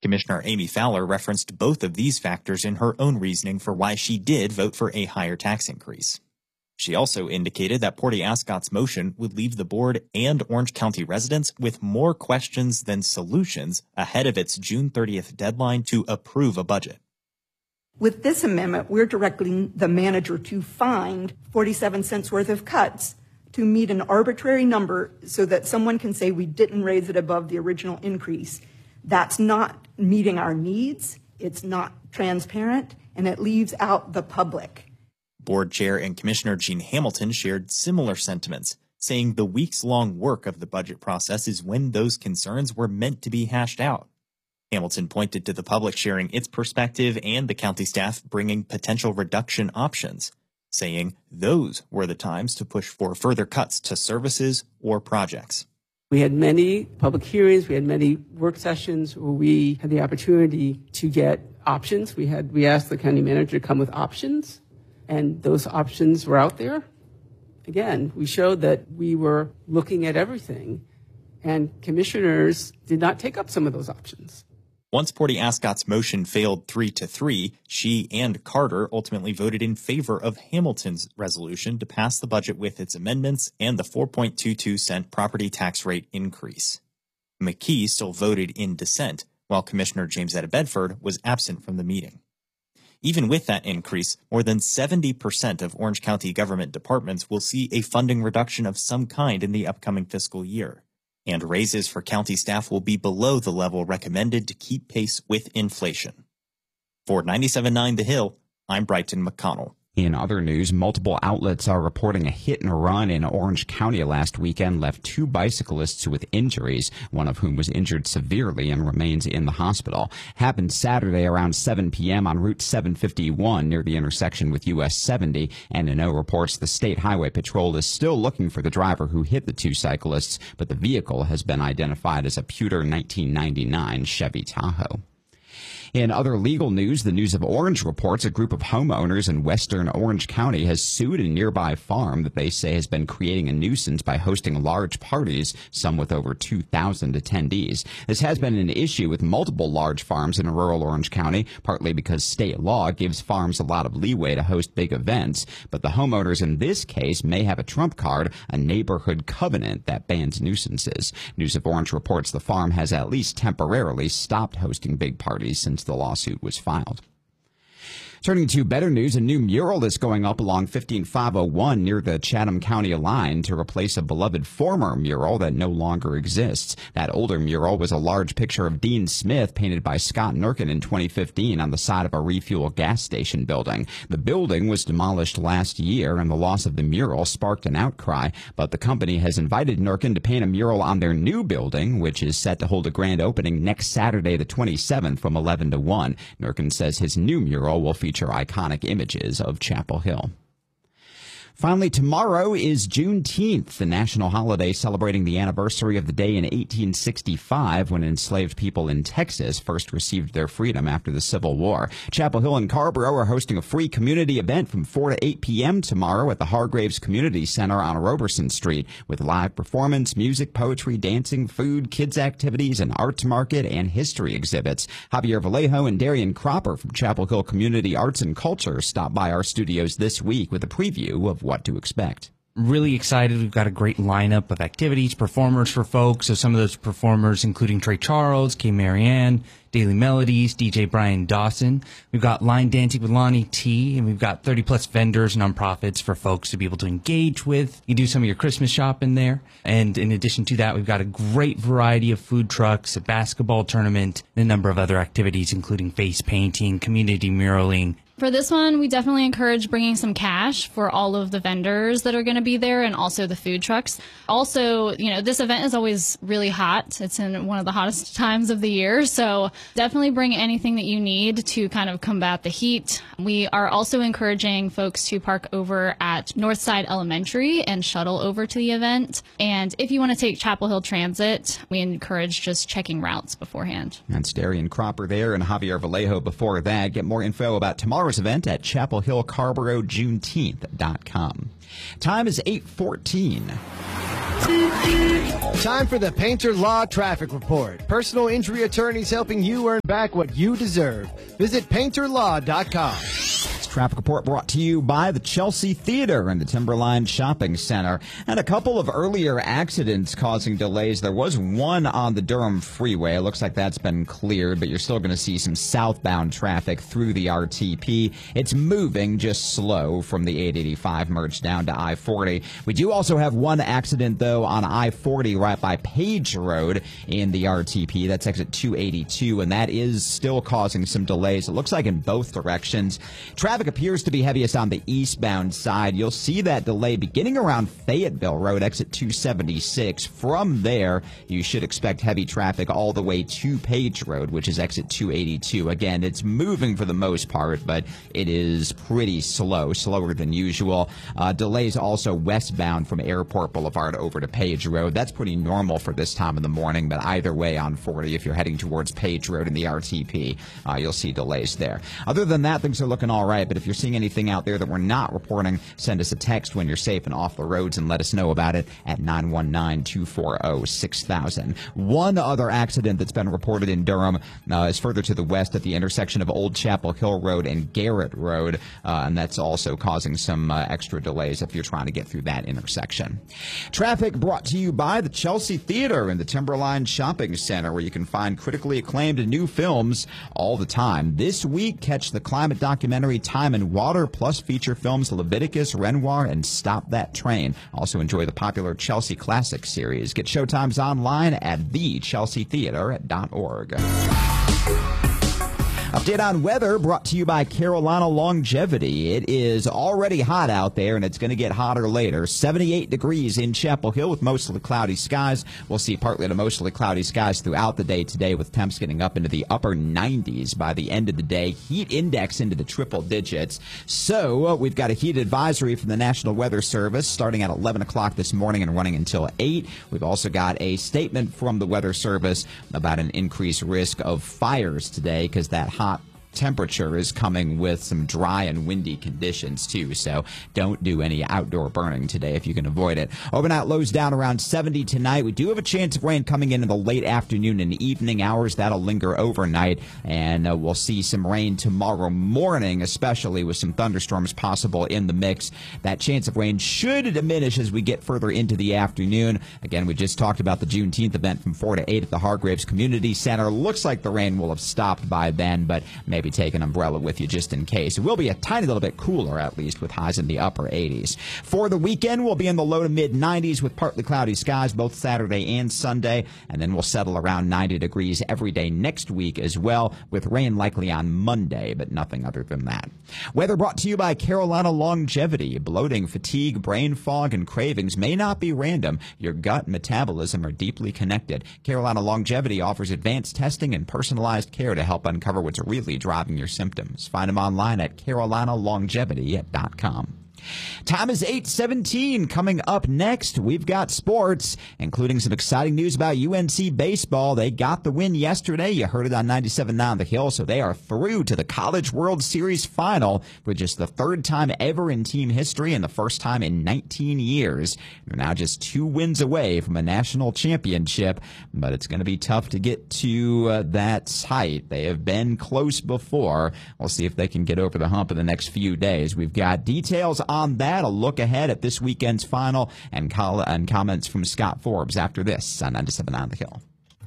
Commissioner Amy Fowler referenced both of these factors in her own reasoning for why she did vote for a higher tax increase. She also indicated that Porty Ascot's motion would leave the board and Orange County residents with more questions than solutions ahead of its June 30th deadline to approve a budget. With this amendment, we're directing the manager to find 47 cents worth of cuts to meet an arbitrary number so that someone can say we didn't raise it above the original increase. That's not meeting our needs, it's not transparent, and it leaves out the public. Board Chair and Commissioner Jean Hamilton shared similar sentiments, saying the weeks-long work of the budget process is when those concerns were meant to be hashed out. Hamilton pointed to the public sharing its perspective and the county staff bringing potential reduction options, saying those were the times to push for further cuts to services or projects. We had many public hearings, we had many work sessions where we had the opportunity to get options. We asked the county manager to come with options, and those options were out there. Again, we showed that we were looking at everything, and commissioners did not take up some of those options. Once Porty Ascot's motion failed 3-3, she and Carter ultimately voted in favor of Hamilton's resolution to pass the budget with its amendments and the 4.22-cent property tax rate increase. McKee still voted in dissent, while Commissioner James Etta Bedford was absent from the meeting. Even with that increase, more than 70% of Orange County government departments will see a funding reduction of some kind in the upcoming fiscal year. And raises for county staff will be below the level recommended to keep pace with inflation. For 97.9 The Hill, I'm Brighton McConnell. In other news, multiple outlets are reporting a hit and run in Orange County last weekend left two bicyclists with injuries, one of whom was injured severely and remains in the hospital. Happened Saturday around 7 p.m. on Route 751 near the intersection with US 70. N&O reports the State Highway Patrol is still looking for the driver who hit the two cyclists, but the vehicle has been identified as a pewter 1999 Chevy Tahoe. In other legal news, the News of Orange reports a group of homeowners in western Orange County has sued a nearby farm that they say has been creating a nuisance by hosting large parties, some with over 2,000 attendees. This has been an issue with multiple large farms in rural Orange County, partly because state law gives farms a lot of leeway to host big events. But the homeowners in this case may have a trump card, a neighborhood covenant that bans nuisances. News of Orange reports the farm has at least temporarily stopped hosting big parties since the lawsuit was filed. Turning to better news, a new mural is going up along 15501 near the Chatham County line to replace a beloved former mural that no longer exists. That older mural was a large picture of Dean Smith painted by Scott Nurkin in 2015 on the side of a refuel gas station building. The building was demolished last year, and the loss of the mural sparked an outcry, but the company has invited Nurkin to paint a mural on their new building, which is set to hold a grand opening next Saturday the 27th from 11 to 1. Nurkin says his new mural will feature iconic images of Chapel Hill. Finally, tomorrow is Juneteenth, the national holiday celebrating the anniversary of the day in 1865 when enslaved people in Texas first received their freedom after the Civil War. Chapel Hill and Carrboro are hosting a free community event from 4 to 8 p.m. tomorrow at the Hargraves Community Center on Roberson Street with live performance, music, poetry, dancing, food, kids activities, an arts market, and history exhibits. Javier Vallejo and Darian Cropper from Chapel Hill Community Arts and Culture stopped by our studios this week with a preview of what to expect. Really excited. We've got a great lineup of activities, performers for folks. So some of those performers, including Trey Charles, Kay Marianne, Daily Melodies, DJ Brian Dawson. We've got line dancing with Lonnie T, and we've got 30-plus vendors, nonprofits for folks to be able to engage with. You do some of your Christmas shopping there. And in addition to that, we've got a great variety of food trucks, a basketball tournament, and a number of other activities, including face painting, community muraling. For this one, we definitely encourage bringing some cash for all of the vendors that are going to be there and also the food trucks. Also, this event is always really hot. It's in one of the hottest times of the year. So definitely bring anything that you need to kind of combat the heat. We are also encouraging folks to park over at Northside Elementary and shuttle over to the event. And if you want to take Chapel Hill Transit, we encourage just checking routes beforehand. That's Darian Cropper there and Javier Vallejo before that. Get more info about tomorrow's event at chapelhillcarborojuneteenth.com. Time is 8:14. Time for the Painter Law Traffic Report. Personal injury attorneys helping you earn back what you deserve. Visit painterlaw.com. Traffic report brought to you by the Chelsea Theater and the Timberline Shopping Center. And a couple of earlier accidents causing delays. There was one on the Durham Freeway. It looks like that's been cleared, but you're still going to see some southbound traffic through the RTP. It's moving just slow from the 885 merge down to I-40. We do also have one accident, though, on I-40 right by Page Road in the RTP. That's exit 282, and that is still causing some delays. It looks like in both directions. Traffic appears to be heaviest on the eastbound side. You'll see that delay beginning around Fayetteville Road, exit 276. From there, you should expect heavy traffic all the way to Page Road, which is exit 282. Again, it's moving for the most part, but it is pretty slow, slower than usual. Delays also westbound from Airport Boulevard over to Page Road. That's pretty normal for this time of the morning, but either way on 40, if you're heading towards Page Road in the RTP, you'll see delays there. Other than that, things are looking all right. But if you're seeing anything out there that we're not reporting, send us a text when you're safe and off the roads and let us know about it at 919-240-6000. One other accident that's been reported in Durham is further to the west at the intersection of Old Chapel Hill Road and Garrett Road, and that's also causing some extra delays if you're trying to get through that intersection. Traffic brought to you by the Chelsea Theater and the Timberline Shopping Center, where you can find critically acclaimed new films all the time. This week, catch the climate documentary Time and Water, plus feature films Leviticus, Renoir, and Stop That Train. Also enjoy the popular Chelsea Classic series. Get showtimes online at thechelseatheater.org. Update on weather brought to you by Carolina Longevity. It is already hot out there, and it's going to get hotter later. 78 degrees in Chapel Hill with mostly cloudy skies. We'll see partly to mostly cloudy skies throughout the day today, with temps getting up into the upper 90s by the end of the day. Heat index into the triple digits. So we've got a heat advisory from the National Weather Service starting at 11 o'clock this morning and running until 8. We've also got a statement from the Weather Service about an increased risk of fires today, because that hot temperature is coming with some dry and windy conditions too, so don't do any outdoor burning today if you can avoid it. Overnight lows down around 70 tonight. We do have a chance of rain coming in the late afternoon and evening hours. That'll linger overnight, and we'll see some rain tomorrow morning, especially with some thunderstorms possible in the mix. That chance of rain should diminish as we get further into the afternoon. Again, we just talked about the Juneteenth event from 4 to 8 at the Hargraves Community Center. Looks like the rain will have stopped by then, but maybe take an umbrella with you just in case. It will be a tiny little bit cooler, at least, with highs in the upper 80s. For the weekend, we'll be in the low to mid 90s with partly cloudy skies both Saturday and Sunday, and then we'll settle around 90 degrees every day next week as well, with rain likely on Monday, but nothing other than that. Weather brought to you by Carolina Longevity. Bloating, fatigue, brain fog, and cravings may not be random. Your gut and metabolism are deeply connected. Carolina Longevity offers advanced testing and personalized care to help uncover what's really driving your symptoms. Find them online at carolinalongevity.com. Time is 8:17. Coming up next, we've got sports, including some exciting news about UNC baseball. They got the win yesterday. You heard it on 97.9 The Hill, so they are through to the College World Series final for just the third time ever in team history and the first time in 19 years. They're now just 2 wins away from a national championship, but it's going to be tough to get to that height. They have been close before. We'll see if they can get over the hump in the next few days. We've got details on that, a look ahead at this weekend's final, and comments from Scott Forbes after this on 97.9 The Hill.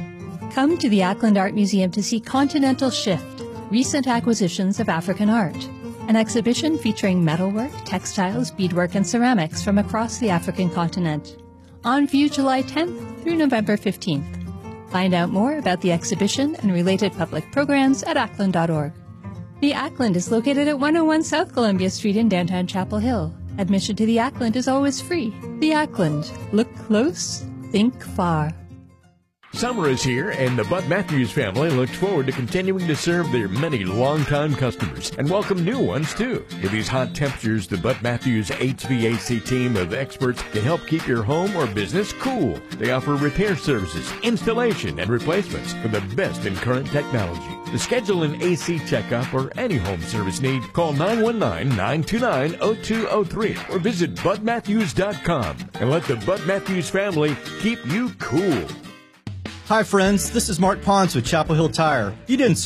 Come to the Ackland Art Museum to see Continental Shift, Recent Acquisitions of African Art, an exhibition featuring metalwork, textiles, beadwork, and ceramics from across the African continent. On view July 10th through November 15th. Find out more about the exhibition and related public programs at ackland.org. The Ackland is located at 101 South Columbia Street in downtown Chapel Hill. Admission to the Ackland is always free. The Ackland. Look close, think far. Summer is here, and the Bud Matthews family looks forward to continuing to serve their many longtime customers and welcome new ones, too. In these hot temperatures, the Bud Matthews HVAC team of experts can help keep your home or business cool. They offer repair services, installation, and replacements for the best in current technology. To schedule an AC checkup or any home service need, call 919-929-0203 or visit budmatthews.com and let the Bud Matthews family keep you cool. Hi, friends. This is Mark Pons with Chapel Hill Tire. You didn't